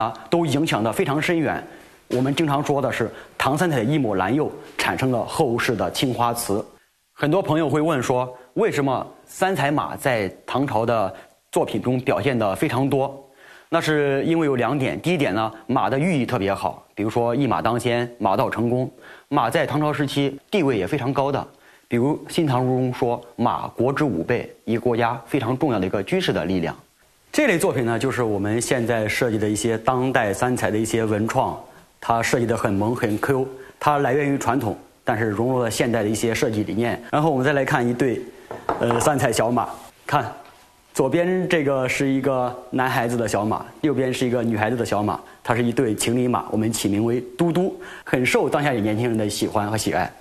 都影响得非常深远。我们经常说的是唐三彩的一抹蓝釉产生了后世的青花瓷。很多朋友会问说，为什么三彩马在唐朝的作品中表现得非常多？那是因为有2点。第一点呢，马的寓意特别好，比如说一马当先，马到成功。马在唐朝时期地位也非常高的，比如《新唐书》中说，马国之5倍，一个国家非常重要的一个军事的力量。这类作品呢，就是我们现在设计的一些当代三彩的一些文创，它设计得很萌很 Q， 它来源于传统，但是融入了现代的一些设计理念。然后我们再来看一对三彩小马，看左边这个是一个男孩子的小马，右边是一个女孩子的小马，它是一对情侣马，我们起名为嘟嘟，很受当下年轻人的喜欢和喜爱。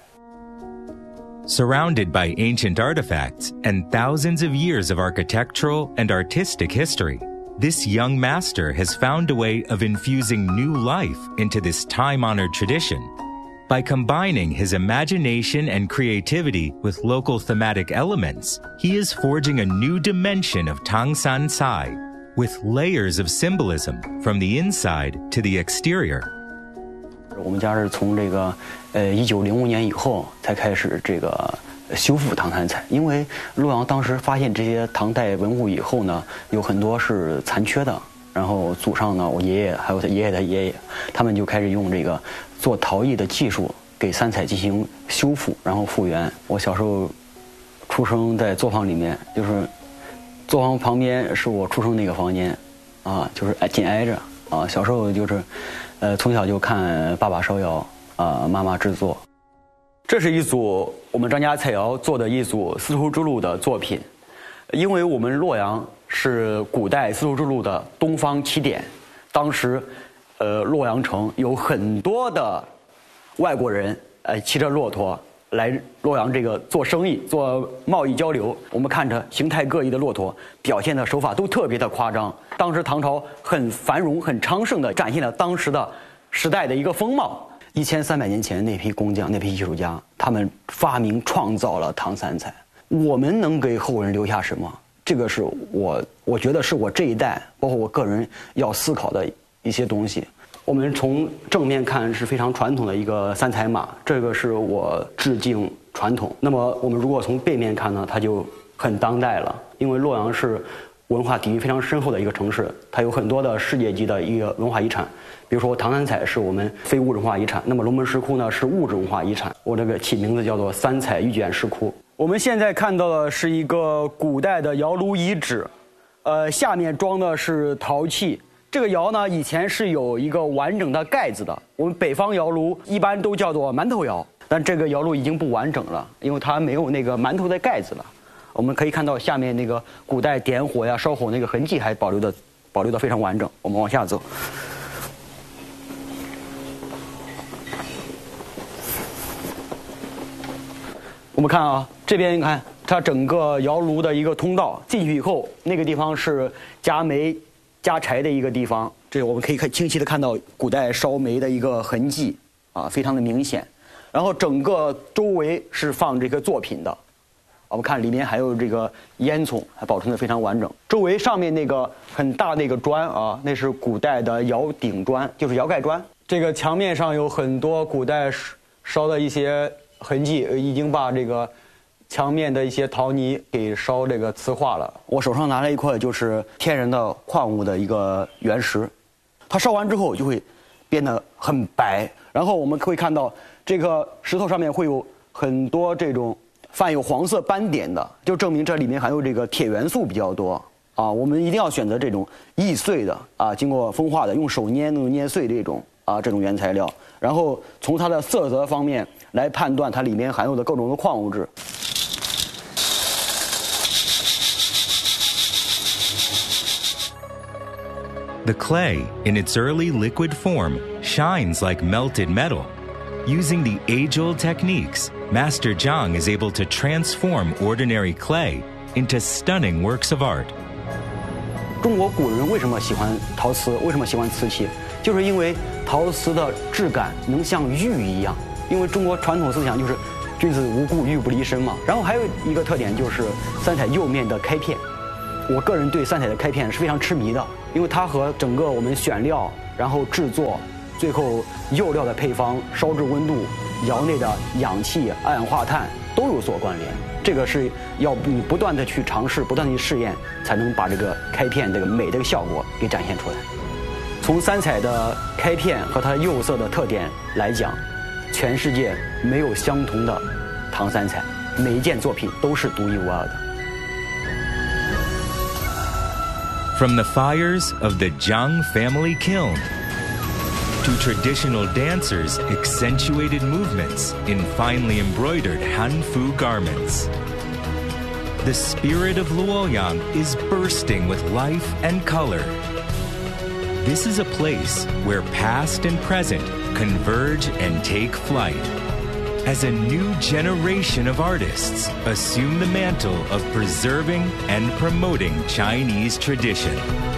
Surrounded by ancient artifacts and thousands of years of architectural and artistic history, this young master has found a way of infusing new life into this time-honored tradition. By combining his imagination and creativity with local thematic elements, he is forging a new dimension of Tangsan Cai, with layers of symbolism from the inside to the exterior. 我们家是从这个1905年以后才开始这个修复唐三彩，因为洛阳当时发现这些唐代文物以后呢，有很多是残缺的。然后祖上呢，我爷爷还有他爷爷的爷爷，他们就开始用这个做陶艺的技术给三彩进行修复，然后复原。我小时候出生在作坊里面，就是作坊旁边是我出生那个房间，就是紧挨着啊。小时候就是从小就看爸爸烧窑，妈妈制作。这是一组我们张家彩窑做的一组丝绸之路的作品，因为我们洛阳是古代丝绸之路的东方起点，当时洛阳城有很多的外国人骑着骆驼来洛阳这个做生意做贸易交流。我们看着形态各异的骆驼，表现的手法都特别的夸张。当时唐朝很繁荣很昌盛的展现了当时的时代的一个风貌。1300年前那批工匠那批艺术家，他们发明创造了唐三彩。我们能给后人留下什么？这个是我觉得是我这一代包括我个人要思考的一些东西。我们从正面看是非常传统的一个三彩马，这个是我致敬传统。那么我们如果从背面看呢，它就很当代了，因为洛阳是文化底蕴非常深厚的一个城市，它有很多的世界级的一个文化遗产。比如说唐三彩是我们非物质文化遗产，那么龙门石窟呢是物质文化遗产。我这个起名字叫做三彩玉卷石窟。我们现在看到的是一个古代的窑炉遗址，下面装的是陶器。这个窑呢以前是有一个完整的盖子的，我们北方窑炉一般都叫做馒头窑，但这个窑炉已经不完整了，因为它没有那个馒头的盖子了。我们可以看到下面那个古代点火呀烧火那个痕迹还保留得非常完整。我们往下走。我们看啊，这边你看它整个窑炉的一个通道，进去以后那个地方是加煤加柴的一个地方，这我们可以清晰的看到古代烧煤的一个痕迹非常的明显。然后整个周围是放这个作品的，我们看里面还有这个烟囱，还保存的非常完整。周围上面那个很大那个砖那是古代的窑顶砖，就是窑盖砖。这个墙面上有很多古代烧的一些痕迹，已经把这个墙面的一些陶泥给烧这个瓷化了。我手上拿了一块就是天然的矿物的一个原石，它烧完之后就会变得很白，然后我们会看到这个石头上面会有很多这种泛有黄色斑点的，就证明这里面含有这个铁元素比较多我们一定要选择这种易碎的经过风化的，用手捏能捏碎这种原材料，然后从它的色泽方面来判断它里面含有的各种的矿物质。 The clay, in its early liquid form, shines like melted metal. Using the age-old techniques, Master Zhang is able to transform ordinary clay into stunning works of art. 中国古人为什么喜欢陶瓷？为什么喜欢瓷器？就是因为陶瓷的质感能像玉一样。因为中国传统思想就是君子无故玉不离身嘛。然后还有一个特点就是三彩釉面的开片。我个人对三彩的开片是非常痴迷的，因为它和整个我们选料， 然后制作，最后釉料的配方、烧制温度、窑内的氧气、二氧化碳都有所关联。这个是要你不断的去尝试，不断的去试验，才能把这个开片这个美的效果给展现出来。从三彩的开片和它釉色的特点来讲，全世界没有相同的唐三彩，每一件作品都是独一无二的。 From the fires of the Zhang family kiln to traditional dancers' accentuated movements in finely embroidered Hanfu garments, the spirit of Luoyang is bursting with life and color. This is a place where past and present converge and take flight, as a new generation of artists assume the mantle of preserving and promoting Chinese tradition.